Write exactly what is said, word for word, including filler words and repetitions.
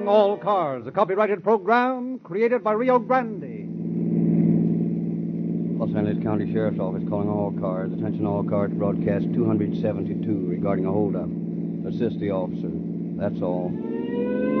Calling All Cars, a copyrighted program created by Rio Grande. Los Angeles County Sheriff's Office calling all cars. Attention all cars, broadcast two seventy-two regarding a holdup. Assist the officer. That's all.